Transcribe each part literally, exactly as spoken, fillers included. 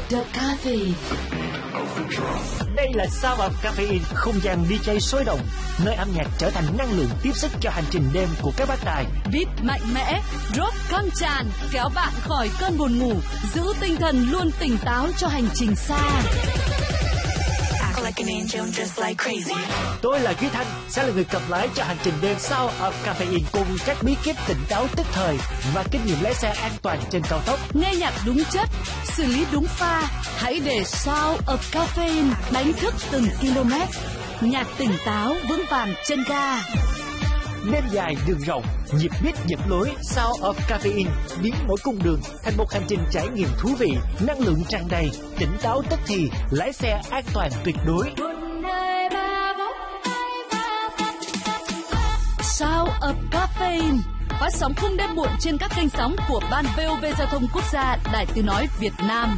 The Caffeine. Đây là Sound of Caffeine, không gian đi jay sôi động, nơi âm nhạc trở thành năng lượng tiếp sức cho hành trình đêm của các bác tài. Beat mạnh mẽ, rock căng tràn, kéo bạn khỏi cơn buồn ngủ, giữ tinh thần luôn tỉnh táo cho hành trình xa. Tôi là Duy Thanh, sẽ là người cầm lái cho hành trình đêm Sound of Caffeine cùng các bí kíp tỉnh táo tức thời và kinh nghiệm lái xe an toàn trên cao tốc. Nghe nhạc đúng chất, xử lý đúng pha, hãy để Sound of Caffeine đánh thức từng km. Nhạc tỉnh táo vững vàng chân ga. Đêm dài đường rộng, nhịp beat dẫn lối, Sound of Caffeine biến mỗi cung đường thành một hành trình trải nghiệm thú vị, năng lượng tràn đầy, tỉnh táo tức thì, lái xe an toàn tuyệt đối. Sound of Caffeine phát sóng khung đêm muộn trên các kênh sóng của Ban vê o vê Giao thông Quốc gia, Đài Tiếng nói Việt Nam.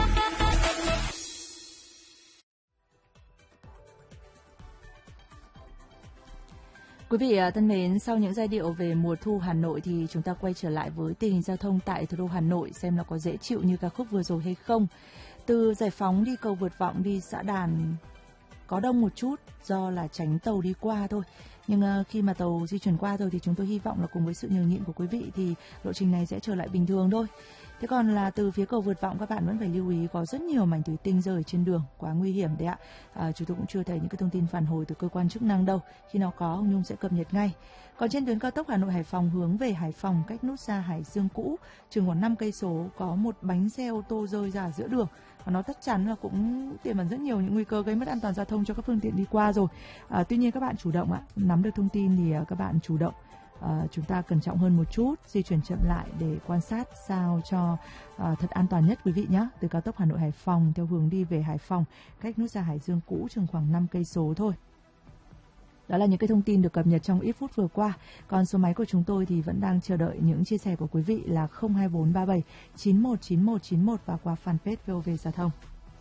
Quý vị thân mến, sau những giai điệu về mùa thu Hà Nội thì chúng ta quay trở lại với tình hình giao thông tại thủ đô Hà Nội xem nó có dễ chịu như ca khúc vừa rồi hay không. Từ Giải Phóng đi cầu Vượt Vọng đi xã Đàn có đông một chút do là tránh tàu đi qua thôi. Nhưng uh, khi mà tàu di chuyển qua rồi thì chúng tôi hy vọng là cùng với sự nhường nhịn của quý vị thì lộ trình này sẽ trở lại bình thường thôi. Thế còn là từ phía cầu Vượt Vọng các bạn vẫn phải lưu ý có rất nhiều mảnh thủy tinh rơi trên đường, quá nguy hiểm đấy ạ. À, chúng tôi cũng chưa thấy những cái thông tin phản hồi từ cơ quan chức năng đâu. Khi nào có, Hồng Nhung sẽ cập nhật ngay. Còn trên tuyến cao tốc Hà Nội Hải Phòng hướng về Hải Phòng cách nút giao Hải Dương cũ chừng khoảng năm cây số có một bánh xe ô tô rơi ra giữa đường. Và nó chắc chắn là cũng tiềm ẩn rất nhiều những nguy cơ gây mất an toàn giao thông cho các phương tiện đi qua rồi. À, tuy nhiên các bạn chủ động ạ, nắm được thông tin thì uh, các bạn chủ động. Uh, chúng ta cẩn trọng hơn một chút, di chuyển chậm lại để quan sát sao cho uh, thật an toàn nhất quý vị nhé. Từ cao tốc Hà Nội Hải Phòng theo hướng đi về Hải Phòng cách nút giao Hải Dương cũ chừng khoảng năm cây số thôi. Đó là những cái thông tin được cập nhật trong ít phút vừa qua. Còn số máy của chúng tôi thì vẫn đang chờ đợi những chia sẻ của quý vị là không hai bốn ba bảy chín một chín một chín một và qua fanpage vê o vê Giao thông.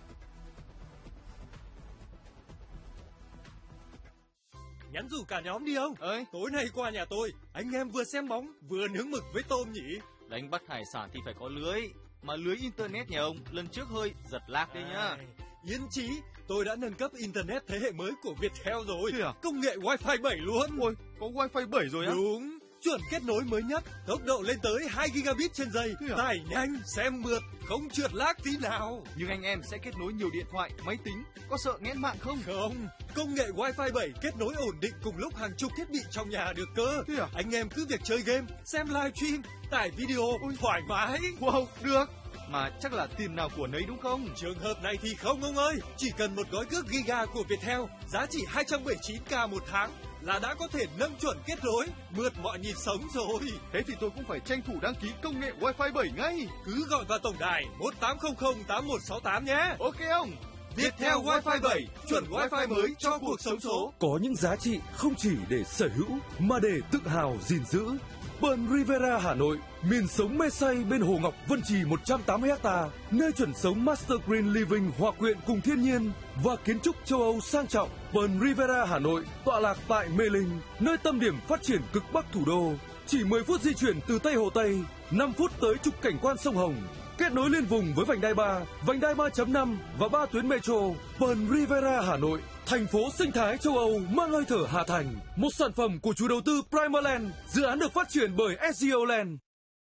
Nhắn rủ cả nhóm đi không? Ơi, tối nay qua nhà tôi, anh em vừa xem bóng, vừa nướng mực với tôm nhỉ? Đánh bắt hải sản thì phải có lưới, mà lưới internet nhà ông lần trước hơi giật lag đấy nhá. Yên chí, tôi đã nâng cấp internet thế hệ mới của Viettel rồi. Thế à? Công nghệ Wi-Fi bảy luôn. Ôi, có Wi-Fi bảy rồi á? Đúng, chuẩn kết nối mới nhất, tốc độ lên tới hai gigabit trên giây, à? tải nhanh, xem mượt, không trượt lag tí nào. Nhưng anh em sẽ kết nối nhiều điện thoại, máy tính, có sợ nghẽn mạng không? Không, công nghệ Wi-Fi bảy kết nối ổn định cùng lúc hàng chục thiết bị trong nhà được cơ. Thế à? Anh em cứ việc chơi game, xem live stream, tải video, Ôi. thoải mái. Wow, được. Mà chắc là tiền nào của nấy đúng không? Trường hợp này thì không ông ơi, chỉ cần một gói cước giga của Viettel giá chỉ hai trăm bảy mươi chín k một tháng là đã có thể nâng chuẩn kết nối, mượt mọi nhịp sống rồi. Thế thì tôi cũng phải tranh thủ đăng ký công nghệ Wi-Fi bảy ngay. Cứ gọi vào tổng đài một tám không không tám một sáu tám nhé. Ok ông. Viettel Wi-Fi bảy, chuẩn Wi-Fi mới cho cuộc sống số. Có những giá trị không chỉ để sở hữu mà để tự hào gìn giữ. Bern Rivera Hà Nội, miền sống mê say bên Hồ Ngọc Vân Trì một trăm tám mươi ha, nơi chuẩn sống Master Green Living hòa quyện cùng thiên nhiên và kiến trúc châu Âu sang trọng. Bern Rivera Hà Nội tọa lạc tại Mê Linh, nơi tâm điểm phát triển cực bắc thủ đô. Chỉ mười phút di chuyển từ Tây Hồ Tây, năm phút tới trục cảnh quan sông Hồng. Kết nối liên vùng với vành đai ba, vành đai ba chấm năm và ba tuyến metro. Bern Rivera Hà Nội, thành phố sinh thái châu Âu mang hơi thở Hà Thành. Một sản phẩm của chủ đầu tư Primaland, dự án được phát triển bởi ét giê o Land.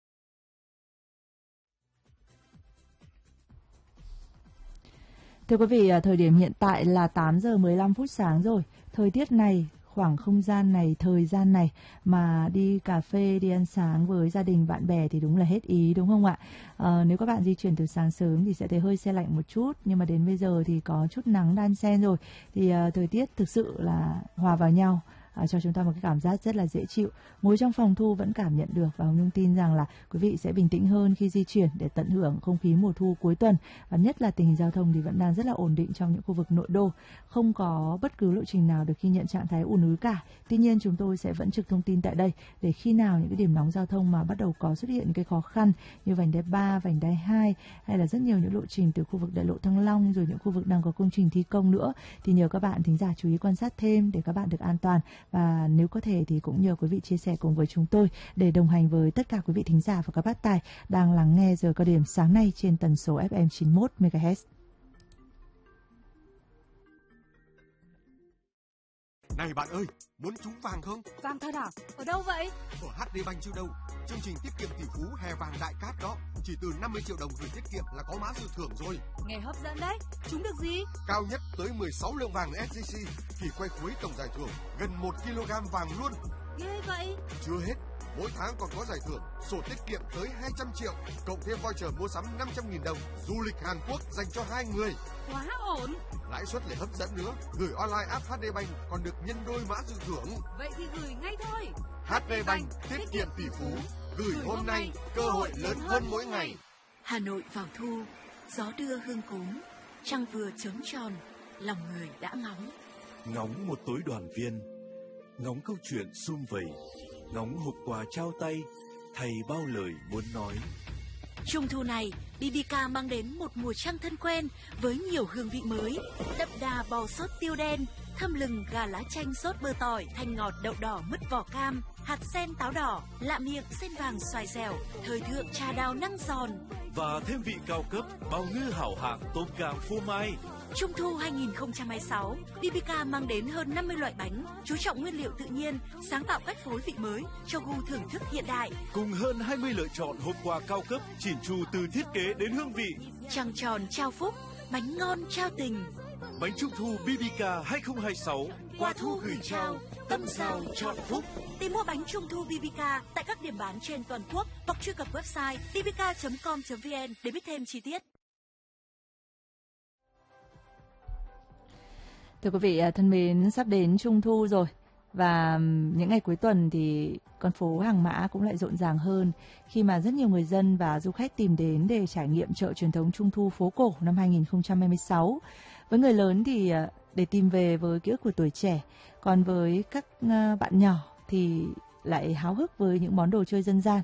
Thưa quý vị, thời điểm hiện tại là tám giờ mười lăm phút sáng rồi. Thời tiết này, khoảng không gian này, thời gian này mà đi cà phê, đi ăn sáng với gia đình, bạn bè thì đúng là hết ý đúng không ạ? À, nếu các bạn di chuyển từ sáng sớm thì sẽ thấy hơi se lạnh một chút, nhưng mà đến bây giờ thì có chút nắng đan xen rồi, thì uh, thời tiết thực sự là hòa vào nhau. À, cho chúng ta một cái cảm giác rất là dễ chịu. Ngồi trong phòng thu vẫn cảm nhận được, và Hồng Nhung tin rằng là quý vị sẽ bình tĩnh hơn khi di chuyển để tận hưởng không khí mùa thu cuối tuần. Và nhất là tình hình giao thông thì vẫn đang rất là ổn định trong những khu vực nội đô, không có bất cứ lộ trình nào được ghi nhận trạng thái ùn ứ cả. Tuy nhiên chúng tôi sẽ vẫn trực thông tin tại đây để khi nào những cái điểm nóng giao thông mà bắt đầu có xuất hiện những cái khó khăn như vành đai ba, vành đai hai hay là rất nhiều những lộ trình từ khu vực đại lộ Thăng Long, rồi những khu vực đang có công trình thi công nữa, thì nhờ các bạn thính giả chú ý quan sát thêm để các bạn được an toàn Và nếu có thể thì cũng nhờ quý vị chia sẻ cùng với chúng tôi để đồng hành với tất cả quý vị thính giả và các bác tài đang lắng nghe giờ cao điểm sáng nay trên tần số ép em chín mươi mốt mê ga héc. Này bạn ơi, muốn trúng vàng không? Vàng thật à? Ở đâu vậy? Ở hát đê Bank chứ đâu. Chương trình tiết kiệm tỷ phú hè vàng đại cát đó. Chỉ từ năm mươi triệu đồng gửi tiết kiệm là có mã dự thưởng rồi. Nghe hấp dẫn đấy. Trúng được gì? Cao nhất tới mười sáu lượng vàng ét gi xê. Thì quay cuối tổng giải thưởng gần một ki lô gam vàng luôn. Ghê vậy. Chưa hết. Mỗi tháng còn có giải thưởng sổ tiết kiệm tới hai trăm triệu, cộng thêm voucher mua sắm năm trăm nghìn đồng, du lịch Hàn Quốc dành cho hai người. Quá ổn. Lãi suất lại hấp dẫn nữa, gửi online app hát đê Bank còn được nhân đôi mã dự thưởng. Vậy thì gửi ngay thôi. hát đê Bank tiết kiệm tỷ phú, gửi hôm nay, cơ hội lớn hơn mỗi ngày. Hà Nội vào thu, gió đưa hương cốm, trăng vừa chớm tròn, lòng người đã ngóng. Ngóng một tối đoàn viên, ngóng câu chuyện sum vầy, ngóng hộp quà trao tay, thầy bao lời muốn nói. Trung thu này, bê bê ca mang đến một mùa trăng thân quen với nhiều hương vị mới. Đậm đà bò sốt tiêu đen, thơm lừng gà lá chanh sốt bơ tỏi, thanh ngọt đậu đỏ mứt vỏ cam, hạt sen táo đỏ, lạ miệng sen vàng xoài dẻo, thời thượng trà đào năng giòn. Và thêm vị cao cấp, bào ngư hảo hạng tôm càng phô mai. Trung thu hai không hai sáu, bê bê ca mang đến hơn năm mươi loại bánh, chú trọng nguyên liệu tự nhiên, sáng tạo cách phối vị mới cho gu thưởng thức hiện đại. Cùng hơn hai mươi lựa chọn hộp quà cao cấp, chỉn chu từ thiết kế đến hương vị. Trăng tròn trao phúc, bánh ngon trao tình. Bánh trung thu bê bê ca hai không hai sáu, quà thu gửi trao, tâm sao chọn phúc. Tìm mua bánh trung thu bê bê ca tại các điểm bán trên toàn quốc hoặc truy cập website b b k chấm com chấm v n để biết thêm chi tiết. Thưa quý vị thân mến, sắp đến Trung thu rồi và những ngày cuối tuần thì con phố Hàng Mã cũng lại rộn ràng hơn khi mà rất nhiều người dân và du khách tìm đến để trải nghiệm chợ truyền thống Trung thu phố cổ năm hai không hai sáu. Với người lớn thì để tìm về với ký ức của tuổi trẻ, còn với các bạn nhỏ thì lại háo hức với những món đồ chơi dân gian,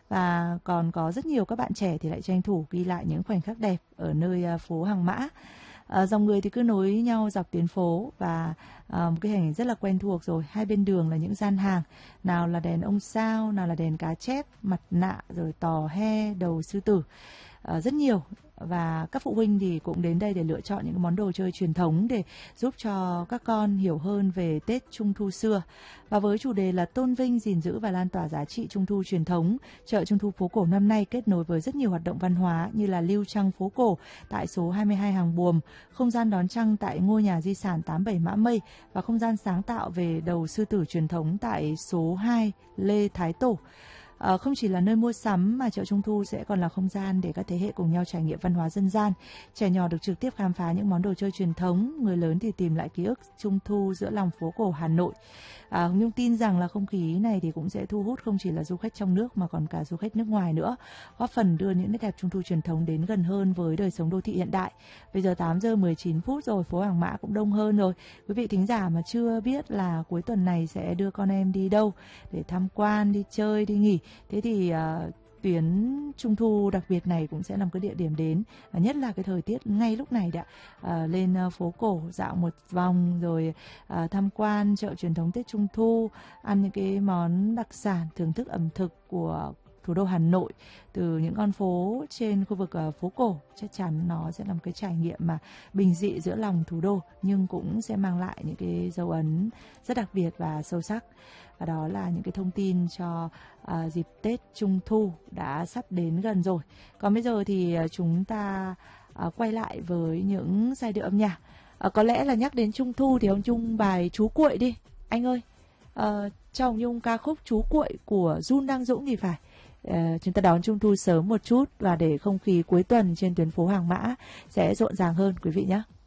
và còn có rất nhiều các bạn trẻ thì lại tranh thủ ghi lại những khoảnh khắc đẹp ở nơi phố Hàng Mã. À, dòng người thì cứ nối nhau dọc tuyến phố và à, một cái hình ảnh rất là quen thuộc rồi. Hai bên đường là những gian hàng, nào là đèn ông sao, nào là đèn cá chép, mặt nạ, rồi tò he, đầu sư tử, à, rất nhiều. Và các phụ huynh thì cũng đến đây để lựa chọn những món đồ chơi truyền thống để giúp cho các con hiểu hơn về Tết Trung thu xưa. Và với chủ đề là tôn vinh, gìn giữ và lan tỏa giá trị Trung thu truyền thống, chợ Trung thu phố cổ năm nay kết nối với rất nhiều hoạt động văn hóa như là lưu trăng phố cổ tại số hai mươi hai Hàng Buồm, không gian đón trăng tại ngôi nhà di sản tám mươi bảy Mã Mây và không gian sáng tạo về đầu sư tử truyền thống tại số hai Lê Thái Tổ. À, không chỉ là nơi mua sắm mà chợ Trung thu sẽ còn là không gian để các thế hệ cùng nhau trải nghiệm văn hóa dân gian. Trẻ nhỏ được trực tiếp khám phá những món đồ chơi truyền thống, người lớn thì tìm lại ký ức Trung thu giữa lòng phố cổ Hà Nội. À, Hồng Nhung tin rằng là không khí này thì cũng sẽ thu hút không chỉ là du khách trong nước mà còn cả du khách nước ngoài nữa, góp phần đưa những nét đẹp Trung thu truyền thống đến gần hơn với đời sống đô thị hiện đại. Bây giờ tám giờ mười chín phút rồi, phố Hàng Mã cũng đông hơn rồi. Quý vị thính giả mà chưa biết là cuối tuần này sẽ đưa con em đi đâu để tham quan, đi chơi, đi nghỉ, thế thì uh, tuyến Trung thu đặc biệt này cũng sẽ là một cái địa điểm đến, và nhất là cái thời tiết ngay lúc này đã à, lên uh, phố cổ dạo một vòng rồi uh, tham quan chợ truyền thống Tết Trung thu, ăn những cái món đặc sản, thưởng thức ẩm thực của thủ đô Hà Nội từ những con phố trên khu vực uh, phố cổ. Chắc chắn nó sẽ là một cái trải nghiệm mà bình dị giữa lòng thủ đô, nhưng cũng sẽ mang lại những cái dấu ấn rất đặc biệt và sâu sắc. Và đó là những cái thông tin cho uh, dịp Tết Trung thu đã sắp đến gần rồi. Còn bây giờ thì uh, chúng ta uh, quay lại với những giai điệu âm nhạc. Uh, có lẽ là nhắc đến Trung thu thì ông Trung bài Chú Cuội đi anh ơi. Uh, cho ông Nhung ca khúc Chú Cuội của Jun Đăng Dũng thì phải. Uh, chúng ta đón Trung thu sớm một chút và để không khí cuối tuần trên tuyến phố Hàng Mã sẽ rộn ràng hơn quý vị nhé.